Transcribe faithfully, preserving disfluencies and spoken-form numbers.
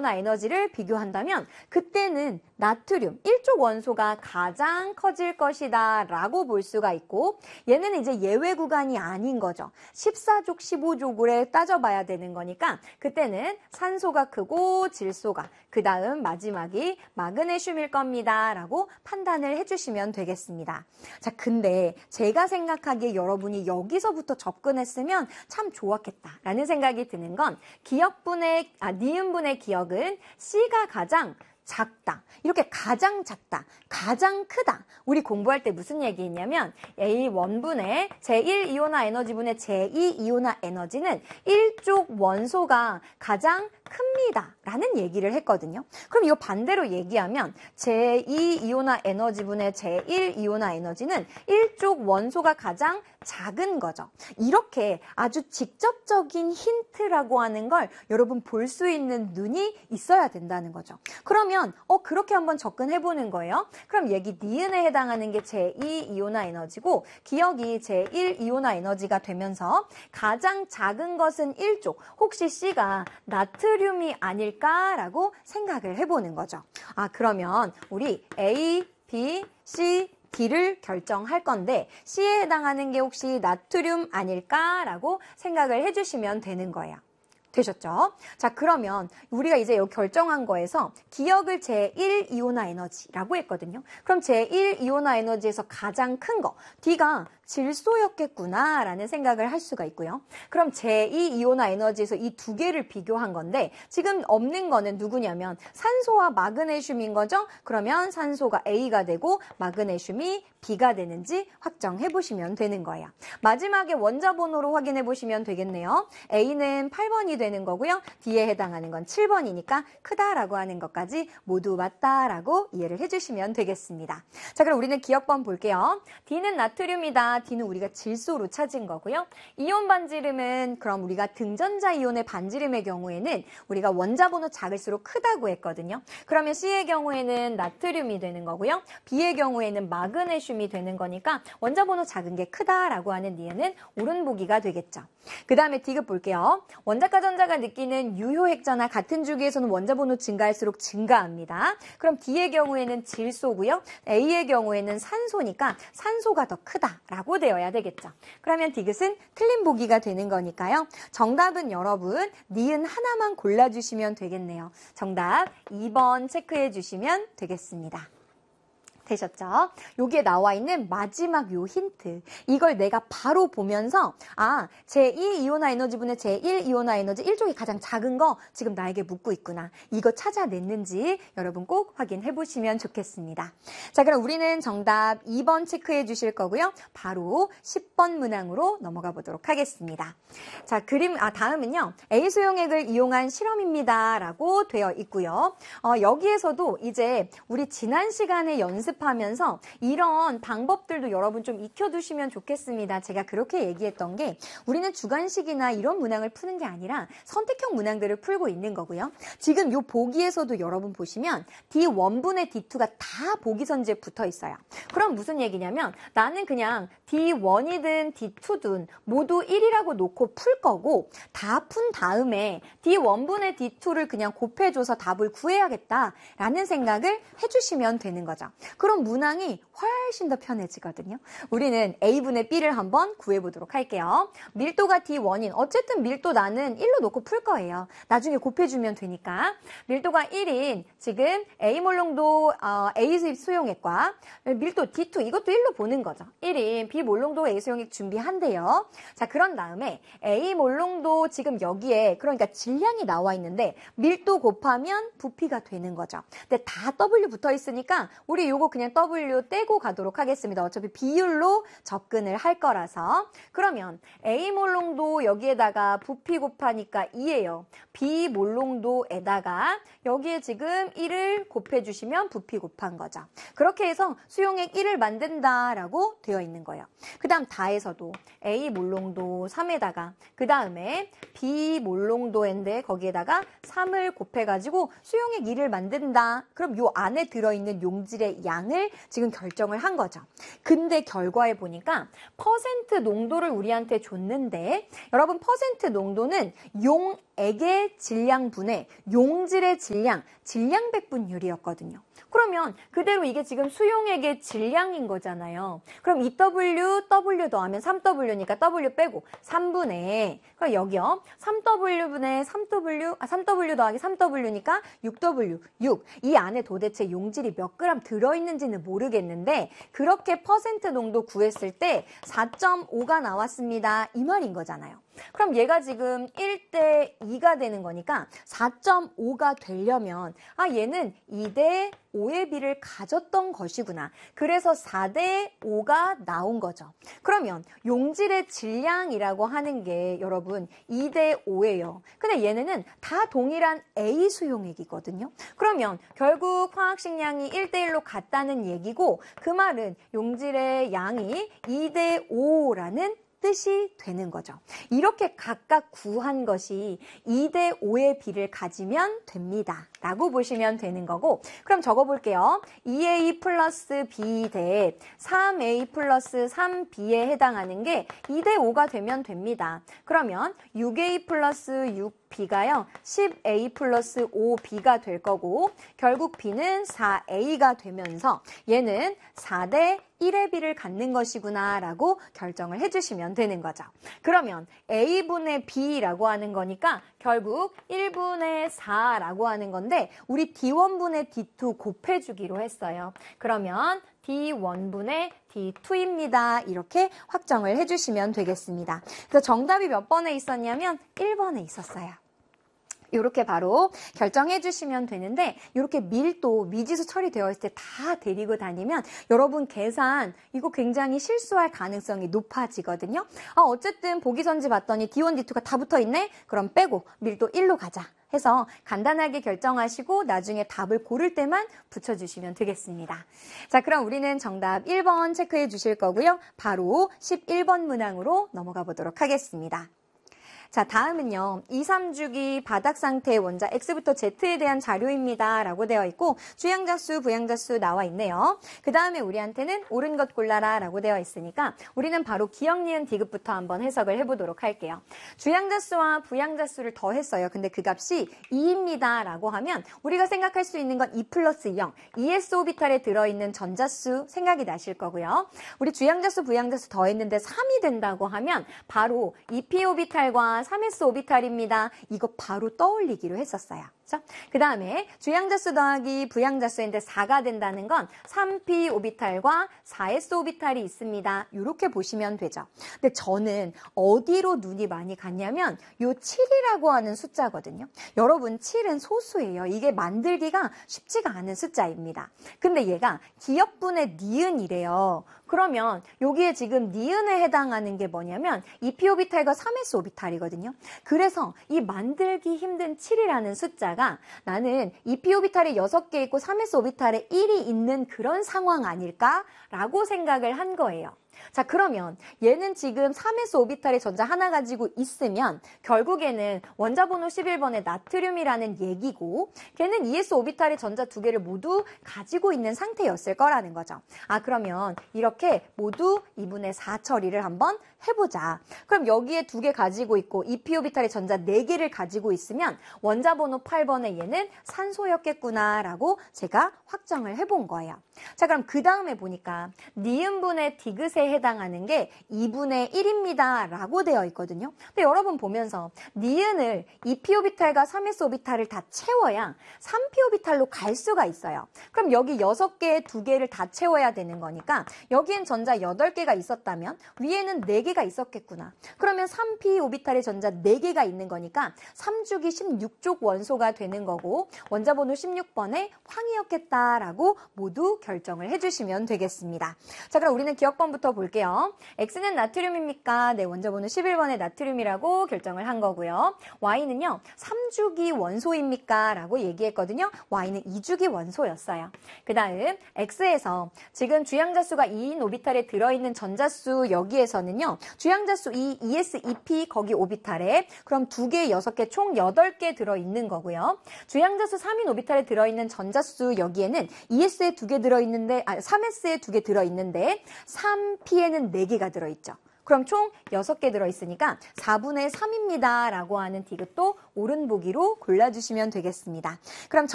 이온화 에너지를 비교한다면 그때는 나트륨 일 쪽 원소가 가장 커질 것이다 라고 볼 수가 있고, 얘는 이제 예외 구간이 아닌 거죠. 십사 족, 십오 족을 따져봐야 되는 거니까 그때는 산소가 크고 질소가, 그 다음 마지막이 마그네슘일 겁니다 라고 판단을 해주시면 되겠습니다. 자, 근데 제가 생각하기에 여러분이 여기서부터 접근했으면 참 좋았겠다 라는 생각이 드는 건, 기억분의, 아, 니은분의 기억은 C가 가장 작다, 이렇게 가장 작다, 가장 크다. 우리 공부할 때 무슨 얘기했냐면 에이 원분의 제일 이온화 에너지분의 제이 이온화 에너지는 일 쪽 원소가 가장 큽니다 라는 얘기를 했거든요. 그럼 이거 반대로 얘기하면 제이 이온화 에너지분의 제일 이온화 에너지는 일 쪽 원소가 가장 작은 거죠. 이렇게 아주 직접적인 힌트라고 하는 걸 여러분 볼 수 있는 눈이 있어야 된다는 거죠. 그러면 어 그렇게 한번 접근해보는 거예요. 그럼 여기 니은에 해당하는 게 제이 이온화 에너지고 기억이 제일 이온화 에너지가 되면서 가장 작은 것은 일 쪽, 혹시 C가 나트륨이 아닐까라고 생각을 해보는 거죠. 아, 그러면 우리 A, B, C, D를 결정할 건데 C에 해당하는 게 혹시 나트륨 아닐까라고 생각을 해주시면 되는 거예요. 되셨죠? 자, 그러면 우리가 이제 여기 결정한 거에서 기억을 제일 이온화 에너지라고 했거든요. 그럼 제일 이온화 에너지에서 가장 큰 거, D가 질소였겠구나 라는 생각을 할 수가 있고요. 그럼 제이 이온화 에너지에서 이 두 개를 비교한 건데 지금 없는 거는 누구냐면 산소와 마그네슘인 거죠. 그러면 산소가 A가 되고 마그네슘이 B가 되는지 확정해 보시면 되는 거예요. 마지막에 원자 번호로 확인해 보시면 되겠네요. A는 팔 번이 되는 거고요. D에 해당하는 건 칠 번이니까 크다라고 하는 것까지 모두 맞다라고 이해를 해주시면 되겠습니다. 자, 그럼 우리는 기억번 볼게요. D는 나트륨이다. D는 우리가 질소로 찾은 거고요. 이온 반지름은 그럼 우리가 등전자 이온의 반지름의 경우에는 우리가 원자 번호 작을수록 크다고 했거든요. 그러면 C의 경우에는 나트륨이 되는 거고요. B의 경우에는 마그네슘이 되는 거니까 원자 번호 작은 게 크다라고 하는 니은은 옳은 보기가 되겠죠. 그 다음에 D급 볼게요. 원자과 전자가 느끼는 유효 핵전화 같은 주기에서는 원자 번호 증가할수록 증가합니다. 그럼 D의 경우에는 질소고요. A의 경우에는 산소니까 산소가 더 크다라고 되어야 되겠죠. 그러면 D급은 틀린 보기가 되는 거니까요. 정답은 여러분 니은 하나만 골라주시면 되겠네요. 정답 이 번 체크해 주시면 되겠습니다. 되셨죠? 여기에 나와 있는 마지막 요 힌트, 이걸 내가 바로 보면서 아, 제이 이온화 에너지분의 제일 이온화 에너지 일 쪽이 가장 작은 거 지금 나에게 묻고 있구나. 이거 찾아냈는지 여러분 꼭 확인해 보시면 좋겠습니다. 자, 그럼 우리는 정답 이 번 체크해 주실 거고요. 바로 십 번 문항으로 넘어가 보도록 하겠습니다. 자, 그림, 아, 다음은요. A 수용액을 이용한 실험입니다. 라고 되어 있고요. 어, 여기에서도 이제 우리 지난 시간에 연습 하면서 이런 방법들도 여러분 좀 익혀두시면 좋겠습니다. 제가 그렇게 얘기했던 게 우리는 주관식이나 이런 문항을 푸는 게 아니라 선택형 문항들을 풀고 있는 거고요. 지금 이 보기에서도 여러분 보시면 디 원분의 디 투가 다 보기 선지에 붙어 있어요. 그럼 무슨 얘기냐면 나는 그냥 디 원이든 디 투든 모두 일이라고 놓고 풀 거고 다 푼 다음에 디 원분의 디 투를 그냥 곱해줘서 답을 구해야겠다라는 생각을 해주시면 되는 거죠. 그럼 문항이 훨씬 더 편해지거든요. 우리는 A분의 B를 한번 구해보도록 할게요. 밀도가 디 원인, 어쨌든 밀도 나는 일로 놓고 풀 거예요. 나중에 곱해주면 되니까. 밀도가 일인 지금 A 몰롱도 어, A 수입 수용액과 밀도 디 투, 이것도 일로 보는 거죠. 일인 B 몰롱도 A 수용액 준비한대요. 자, 그런 다음에 A 몰롱도 지금 여기에 그러니까 질량이 나와 있는데 밀도 곱하면 부피가 되는 거죠. 근데 다 W 붙어 있으니까 우리 요거 그냥 W 떼고 가도록 하겠습니다. 어차피 비율로 접근을 할 거라서. 그러면 A 몰롱도 여기에다가 부피 곱하니까 이예요. B 몰롱도에다가 여기에 지금 일을 곱해주시면 부피 곱한 거죠. 그렇게 해서 수용액 일을 만든다라고 되어 있는 거예요. 그 다음 다에서도 A 몰롱도 삼에다가 그 다음에 B 몰롱도인데 거기에다가 삼을 곱해가지고 수용액 일을 만든다. 그럼 요 안에 들어있는 용질의 양 양을 지금 결정을 한 거죠. 근데 결과에 보니까 퍼센트 농도를 우리한테 줬는데 여러분 퍼센트 농도는 용액의 질량분의 용질의 질량, 질량 배분율이었거든요. 그러면 그대로 이게 지금 수용액의 질량인 거잖아요. 그럼 이 더블유, W 더하면 삼 더블유니까 W 빼고 삼분의, 그럼 여기요. 삼 더블유분의 삼 더블유, 아, 삼 더블유 더하기 삼 더블유니까 육 더블유, 육. 이 안에 도대체 용질이 몇 그램 들어있는지는 모르겠는데 그렇게 퍼센트 농도 구했을 때 사 점 오가 나왔습니다. 이 말인 거잖아요. 그럼 얘가 지금 일 대 이가 되는 거니까 사 점 오가 되려면 아 얘는 이 대 오의 비를 가졌던 것이구나. 그래서 사 대 오가 나온 거죠. 그러면 용질의 질량이라고 하는 게 여러분 이 대 오예요. 근데 얘네는 다 동일한 A 수용액이거든요. 그러면 결국 화학식량이 일 대 일로 같다는 얘기고 그 말은 용질의 양이 이 대 오라는 뜻이 되는 거죠. 이렇게 각각 구한 것이 이 대 오의 비를 가지면 됩니다. 라고 보시면 되는 거고 그럼 적어볼게요. 이 에이 플러스 B 대 삼 에이 플러스 삼 비에 해당하는 게 이 대 오가 되면 됩니다. 그러면 육 에이 플러스 육 비가요. 십 에이 플러스 오 비가 될 거고 결국 B는 사 에이가 되면서 얘는 사 대 일의 비를 갖는 것이구나 라고 결정을 해주시면 되는 거죠. 그러면 A분의 B라고 하는 거니까 결국 일분의 사라고 하는 건데 우리 디 원분의 디 투 곱해주기로 했어요. 그러면 디 원분의 디 투입니다. 이렇게 확정을 해주시면 되겠습니다. 그래서 정답이 몇 번에 있었냐면 일 번에 있었어요. 이렇게 바로 결정해 주시면 되는데 이렇게 밀도, 미지수 처리되어 있을 때 다 데리고 다니면 여러분 계산 이거 굉장히 실수할 가능성이 높아지거든요. 아, 어쨌든 보기선지 봤더니 디 원, 디 투가 다 붙어있네? 그럼 빼고 밀도 일로 가자 해서 간단하게 결정하시고 나중에 답을 고를 때만 붙여주시면 되겠습니다. 자, 그럼 우리는 정답 일 번 체크해 주실 거고요. 바로 십일 번 문항으로 넘어가 보도록 하겠습니다. 자, 다음은요. 이, 삼 주기 바닥 상태의 원자 X부터 Z에 대한 자료입니다. 라고 되어 있고 주양자수, 부양자수 나와 있네요. 그 다음에 우리한테는 옳은 것 골라라 라고 되어 있으니까 우리는 바로 기억, 니은, 디귿부터 한번 해석을 해보도록 할게요. 주양자수와 부양자수를 더했어요. 근데 그 값이 이입니다. 라고 하면 우리가 생각할 수 있는 건 이 플러스 영, 이 에스 오비탈에 들어있는 전자수 생각이 나실 거고요. 우리 주양자수, 부양자수 더했는데 삼이 된다고 하면 바로 이 피 오비탈과 삼 에스 오비탈입니다. 이거 바로 떠올리기로 했었어요. 그 다음에 주양자수 더하기 부양자수인데 사가 된다는 건 삼 피 오비탈과 사 에스 오비탈이 있습니다. 이렇게 보시면 되죠. 근데 저는 어디로 눈이 많이 갔냐면 요 칠이라고 하는 숫자거든요. 여러분 칠은 소수예요. 이게 만들기가 쉽지가 않은 숫자입니다. 근데 얘가 기억분의 니은이래요. 그러면 여기에 지금 니은에 해당하는 게 뭐냐면 이 피 오비탈과 삼 에스 오비탈이거든요. 그래서 이 만들기 힘든 칠이라는 숫자가 나는 이 피 오비탈이 여섯 개 있고 삼 에스 오비탈에 일이 있는 그런 상황 아닐까라고 생각을 한 거예요. 자, 그러면 얘는 지금 삼 에스 오비탈의 전자 하나 가지고 있으면 결국에는 원자번호 십일 번의 나트륨이라는 얘기고 걔는 이 에스 오비탈의 전자 두 개를 모두 가지고 있는 상태였을 거라는 거죠. 아, 그러면 이렇게 모두 이분의 사 처리를 한번 해보자. 그럼 여기에 두 개 가지고 있고 이 피 오비탈의 전자 네 개를 가지고 있으면 원자번호 팔 번의 얘는 산소였겠구나 라고 제가 확정을 해본 거예요. 자, 그럼 그 다음에 보니까 니은분의 디귿에 해당하는 게 이분의 일입니다 라고 되어 있거든요. 근데 여러분 보면서 니은을 이 피 오비탈과 삼 에스 오비탈을 다 채워야 삼 피 오비탈로 갈 수가 있어요. 그럼 여기 여섯 개에 두 개를 다 채워야 되는 거니까 여기엔 전자 여덟 개가 있었다면 위에는 네 개가 있었겠구나. 그러면 삼 피 오비탈의 전자 네 개가 있는 거니까 삼 주기 십육 족 원소가 되는 거고 원자번호 십육 번에 황이었겠다라고 모두 결정을 해주시면 되겠습니다. 자, 그럼 우리는 기억번부터 볼게요. X는 나트륨입니까? 네, 원자 번호 십일 번의 나트륨이라고 결정을 한 거고요. Y는요, 삼 주기 원소입니까? 라고 얘기했거든요. Y는 이 주기 원소였어요. 그 다음 X에서 지금 주양자수가 이인 오비탈에 들어있는 전자수 여기에서는요, 주양자수 이, 이에스, 이피 거기 오비탈에 그럼 두 개, 여섯 개, 총 여덟 개 들어있는 거고요. 주양자수 삼인 오비탈에 들어있는 전자수 여기에는 이에스에 두 개 들어있는데, 아, 삼에스에 두 개 들어있는데 삼 피에는 네 개가 들어있죠. 그럼 총 여섯 개 들어있으니까 사분의 삼입니다. 라고 하는 디귿도 옳은 보기로 골라주시면 되겠습니다. 그럼